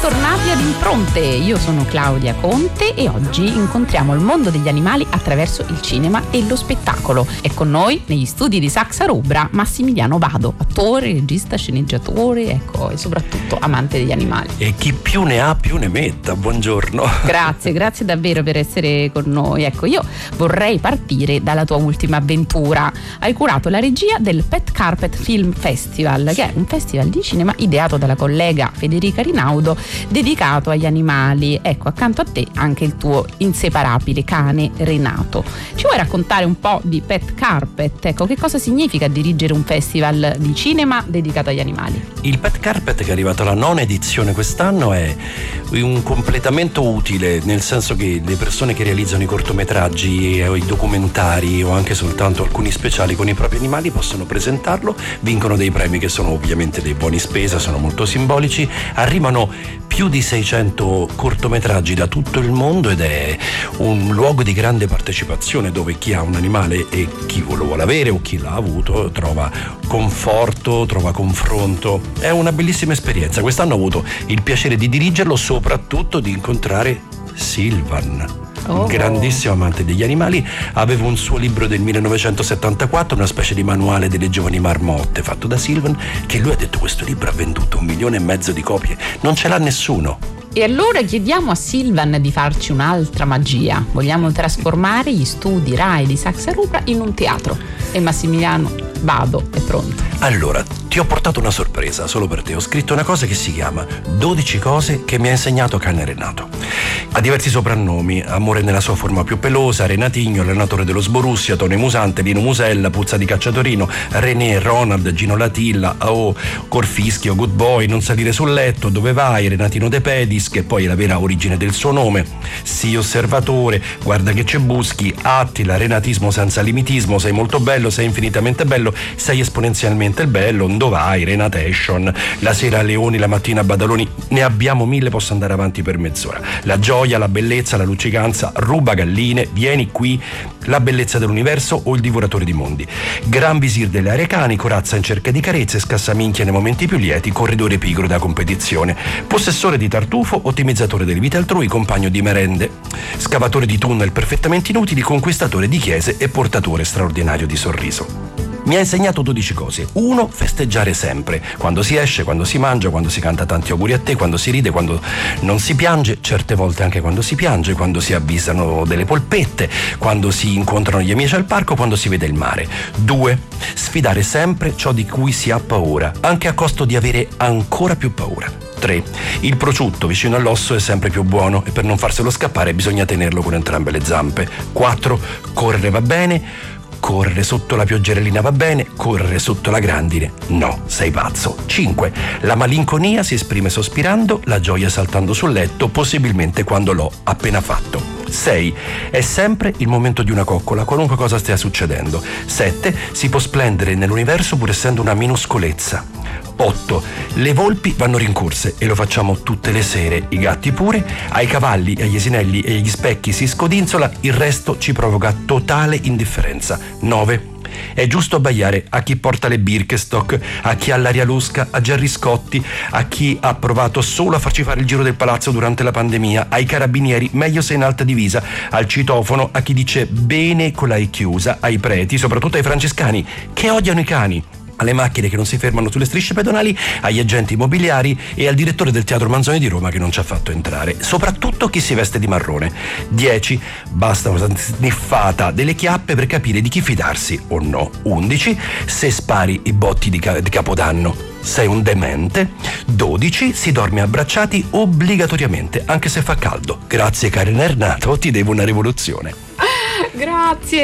bentornati ad Impronte. Io sono Claudia Conte e oggi incontriamo il mondo degli animali attraverso il cinema e lo spettacolo. È con noi negli studi di Saxa Rubra Massimiliano Bado, attore, regista, sceneggiatore, e soprattutto amante degli animali. E chi più ne ha più ne metta. Buongiorno. Grazie davvero per essere con noi. Io vorrei partire dalla tua ultima avventura. Hai curato la regia del Pet Carpet Film Festival, che è un festival di cinema ideato dalla collega Federica Rinaudo, dedicato agli animali. Accanto a te anche il tuo inseparabile cane Renato. Ci vuoi raccontare un po' di Pet Carpet? Che cosa significa dirigere un festival di cinema dedicato agli animali? Il Pet Carpet, che è arrivato alla 9ª edizione quest'anno, è un completamento utile, nel senso che le persone che realizzano i cortometraggi o i documentari o anche soltanto alcuni speciali con i propri animali possono presentarlo, vincono dei premi che sono ovviamente dei buoni spesa, sono molto simbolici. Arrivano più di 600 cortometraggi da tutto il mondo ed è un luogo di grande partecipazione, dove chi ha un animale e chi lo vuole avere o chi l'ha avuto trova conforto, trova confronto. È una bellissima esperienza. Quest'anno ho avuto il piacere di dirigerlo, soprattutto di incontrare Silvan. Grandissimo amante degli animali. Avevo un suo libro del 1974, una specie di manuale delle giovani marmotte fatto da Silvan, che lui ha detto: questo libro ha venduto 1,5 milioni di copie, non ce l'ha nessuno. E allora chiediamo a Silvan di farci un'altra magia. Vogliamo trasformare gli studi Rai di Saxa Rubra in un teatro e Massimiliano Bado è pronto. Allora, ti ho portato una sorpresa solo per te. Ho scritto una cosa che si chiama 12 cose che mi ha insegnato cane Renato. Ha diversi soprannomi: Amore nella sua forma più pelosa, Renatigno, allenatore dello Sborussia, Tone Musante, Lino Musella, Puzza di Cacciatorino, René, Ronald, Gino Latilla, Corfischio, Good Boy, Non salire sul letto, Dove vai, Renatino De Pedis, che poi è la vera origine del suo nome, Sì osservatore, Guarda che c'è buschi, Attila, Renatismo senza limitismo, Sei molto bello, Sei infinitamente bello, Sei esponenzialmente il bello, Dove vai, Renatation, La sera Leoni, la mattina Badaloni. Ne abbiamo 1000, posso andare avanti per mezz'ora. La gioia, la bellezza, la luccicanza, Ruba galline, Vieni qui, La bellezza dell'universo o Il divoratore di mondi. Gran visir delle aree cani, Corazza in cerca di carezze, Scassaminchia nei momenti più lieti, Corridore pigro da competizione, Possessore di tartufo, Ottimizzatore delle vite altrui, Compagno di merende, Scavatore di tunnel perfettamente inutili, Conquistatore di chiese e Portatore straordinario di sorriso. Mi ha insegnato 12 cose. 1. Festeggiare sempre. Quando si esce, quando si mangia, quando si canta tanti auguri a te, quando si ride, quando non si piange, certe volte anche quando si piange, quando si avvisano delle polpette, quando si incontrano gli amici al parco, quando si vede il mare. 2. Sfidare sempre ciò di cui si ha paura, anche a costo di avere ancora più paura. 3. Il prosciutto vicino all'osso è sempre più buono e per non farselo scappare bisogna tenerlo con entrambe le zampe. 4. Correre va bene. Correre sotto la pioggerellina va bene, correre sotto la grandine no, sei pazzo. 5. La malinconia si esprime sospirando, la gioia saltando sul letto, possibilmente quando l'ho appena fatto. 6. È sempre il momento di una coccola, qualunque cosa stia succedendo. 7. Si può splendere nell'universo pur essendo una minuscolezza. 8. Le volpi vanno rincorse e lo facciamo tutte le sere, i gatti pure. Ai cavalli, agli asinelli e agli specchi si scodinzola, il resto ci provoca totale indifferenza. 9. È giusto abbaiare a chi porta le Birkenstock, a chi ha l'aria lusca, a Gerry Scotti, a chi ha provato solo a farci fare il giro del palazzo durante la pandemia, ai carabinieri, meglio se in alta divisa, al citofono, a chi dice bene con la I chiusa, ai preti, soprattutto ai francescani, che odiano i cani, alle macchine che non si fermano sulle strisce pedonali, agli agenti immobiliari e al direttore del Teatro Manzoni di Roma che non ci ha fatto entrare. Soprattutto chi si veste di marrone. 10. Basta una sniffata delle chiappe per capire di chi fidarsi o no. 11. Se spari i botti di Capodanno sei un demente. 12. Si dorme abbracciati obbligatoriamente, anche se fa caldo. Grazie caro Renato, ti devo una rivoluzione. Grazie.